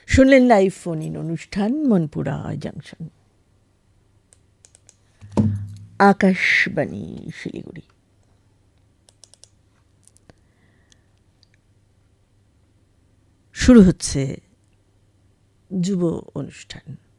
শুনলেন live phone in অনুষ্ঠান Monpura junction, Akashvani Siliguri. শুরু হচ্ছে যুব অনুষ্ঠান।